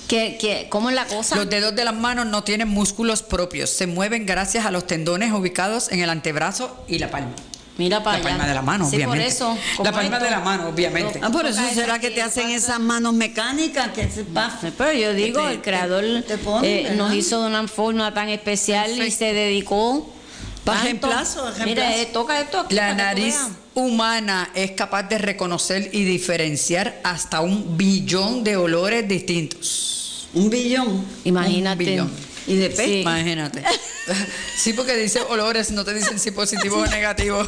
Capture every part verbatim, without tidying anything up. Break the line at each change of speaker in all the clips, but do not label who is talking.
¿Qué, qué, ¿Cómo es la cosa?
Los dedos de las manos no tienen músculos propios, se mueven gracias a los tendones ubicados en el antebrazo y la palma.
Mira para
La
allá.
palma de la mano,
sí,
obviamente.
por eso.
La palma
esto,
de la mano, obviamente.
Ah, por eso será que te hacen esas manos mecánicas que se pasan.
Pero yo digo,
te,
el creador
te, te pone,
eh, nos hizo de una forma tan especial Perfecto. y se dedicó
para
tanto.
reemplazo, reemplazo.
Mira, eh, toca esto aquí.
La nariz humana es capaz de reconocer y diferenciar hasta un billón de olores distintos.
Un billón.
Imagínate.
Un billón.
Y de pez.
Sí. Imagínate. Sí, porque dice olores, no te dicen si positivo o negativo.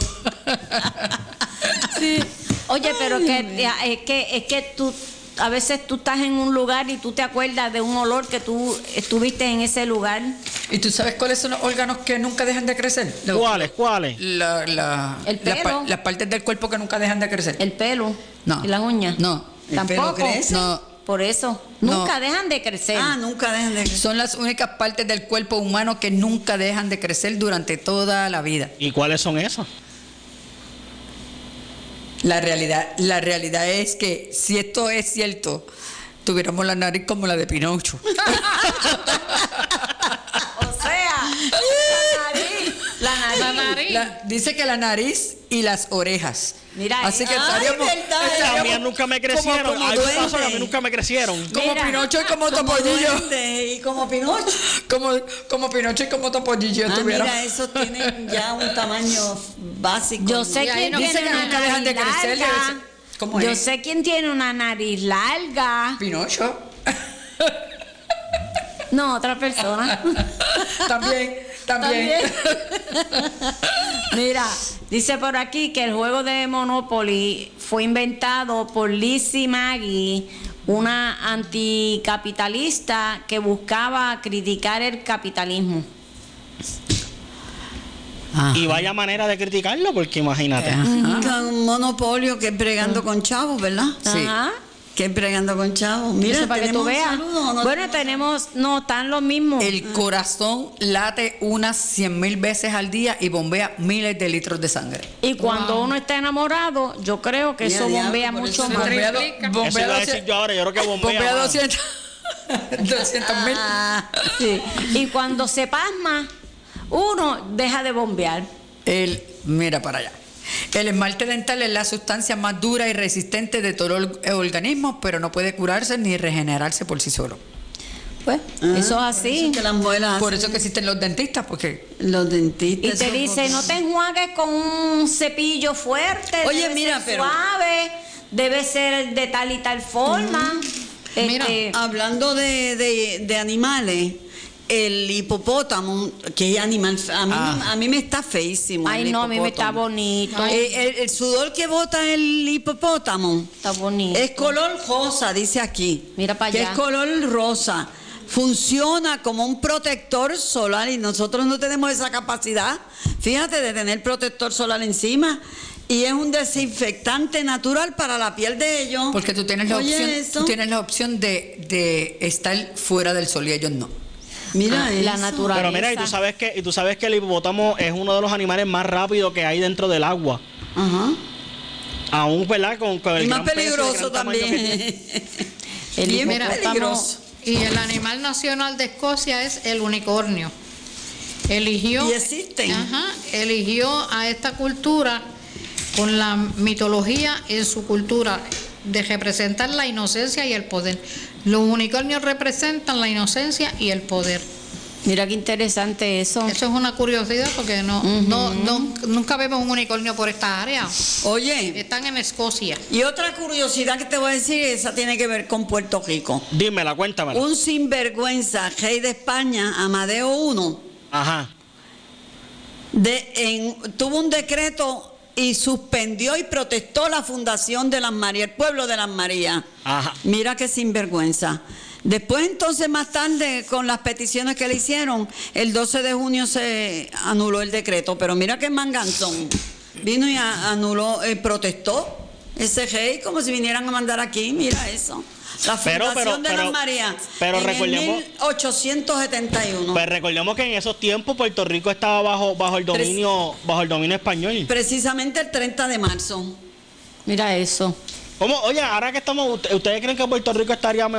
Sí. Oye, pero que, es que es que tú a veces tú estás en un lugar y tú te acuerdas de un olor que tú estuviste en ese lugar.
¿Y tú sabes cuáles son los órganos que nunca dejan de crecer?
¿Cuáles? ¿Cuáles?
La, la,
el pelo.
La, las partes del cuerpo que nunca dejan de crecer.
El pelo.
No.
¿Y las uñas?
No.
¿Tampoco?
¿El pelo crece?
No.
Por eso.
No.
Nunca dejan de crecer.
Ah, nunca dejan de crecer.
Son las únicas partes del cuerpo humano que nunca dejan de crecer durante toda la vida.
¿Y cuáles son esos?
La realidad, la realidad es que si esto es cierto, tuviéramos la nariz como la de Pinocho.
O sea, la nariz. La nariz.
La nariz.
La- dice que la nariz y las orejas.
Mira,
así que
ay,
estaríamos,
verdad,
estaríamos
A mí nunca me crecieron.
como, como
Hay un paso que a
duende.
mí nunca me crecieron.
como
Mira,
Pinocho y como
Como
Topollillo.
duende y como Pinocho.
Como, como Pinocho y como Topollillo
Ah,
estuvieron.
mira, esos tienen ya un tamaño básico.
Yo sé
Y ahí
quién
no-
tiene
Dice que
una
nunca dejan de
nariz
crecer.
larga.
debe ser- ¿Cómo
Yo
es?
sé quién tiene una nariz larga.
Pinocho.
No, otra persona.
También, también.
Mira, dice por aquí que el juego de Monopoly fue inventado por Lizzie Maggie, una anticapitalista que buscaba criticar el capitalismo.
Y vaya manera de criticarlo, porque imagínate.
Un monopolio que es bregando con chavos, ¿verdad?
Sí.
Ajá.
Que es bregando con chavos. Mira,
Eso para que tú
¿tenemos
veas.
saludos o no
Bueno, tenemos, no, están los mismos.
El corazón late unas cien mil veces al día y bombea miles de litros de sangre.
Y cuando
Wow.
uno está enamorado, yo creo que
Mira,
eso
diablo,
bombea
por
mucho
eso
más.
Bombea, do-
triplica.
bombea
Eso iba a decir
doscientos
yo ahora, yo creo que bombea.
bombea
mano.
doscientos doscientos mil.
Ah,
Sí. Y cuando se pasma, uno deja de bombear.
El, mira para allá. El esmalte dental es la sustancia más dura y resistente de todo el organismo, pero no puede curarse ni regenerarse por sí solo.
Pues,
ah,
eso es
por
así.
eso que las muelas
Por
hacen-
eso que existen los dentistas, porque
los dentistas.
Y te
son
dice,
porque-
no te enjuagues con un cepillo fuerte,
Oye,
debe
mira,
ser
pero-
suave, debe ser de tal y tal forma.
Mira,
Este,
Hablando de, de, de animales, el hipopótamo, que es animal, a mí,
Ah.
a mí me está feísimo.
ay,
el
no, a mí me está
hipopótamo.
bonito.
Eh, el, el sudor que bota el hipopótamo
Está bonito.
es color rosa, dice aquí.
Mira pa'
Que
allá.
es color rosa. Funciona como un protector solar y nosotros no tenemos esa capacidad, fíjate, de tener protector solar encima. Y es un desinfectante natural para la piel de ellos.
porque tú tienes la
Oye,
opción,
eso.
tú tienes la opción de, de estar fuera del sol y ellos no.
Mira
Ah, la
eso.
naturaleza.
Pero mira, y tú sabes que y tú sabes que el hipopótamo es uno de los animales más rápidos que hay dentro del agua.
Ajá.
Aún, ¿verdad? Con, con el
Y más
gran peso y el
peligroso
gran tamaño que tiene.
también.
El
Bien
mira,
peligroso.
Y el animal nacional de Escocia es el unicornio. Eligió,
Y existen.
Ajá, eligió a esta cultura con la mitología en su cultura de representar la inocencia y el poder. Los unicornios representan la inocencia y el poder.
Mira qué interesante eso.
Eso es una curiosidad porque no, no, no- nunca vemos un unicornio por esta área.
Oye,
Están en Escocia.
y otra curiosidad que te voy a decir, esa tiene que ver con Puerto Rico.
Dímela, cuéntamela.
Un sinvergüenza, rey de España, Amadeo primero,
Ajá.
de, en- tuvo un decreto y suspendió y protestó la fundación de las Marías, el pueblo de las Marías.
Ajá.
Mira qué sinvergüenza. Después entonces más tarde con las peticiones que le hicieron, el doce de junio se anuló el decreto, pero mira qué manganzón. Vino y a- anuló, eh, protestó ese rey como si vinieran a mandar aquí, mira eso. La
Pero,
fundación
pero,
de
pero-
las Marías
pero
en
recordemos-
el mil ochocientos setenta y uno.
Pues recordemos que en esos tiempos Puerto Rico estaba bajo bajo el dominio bajo el dominio español.
Precisamente el treinta de marzo.
Mira eso.
¿Cómo? Oye, ahora que estamos, ¿ustedes creen que Puerto Rico estaría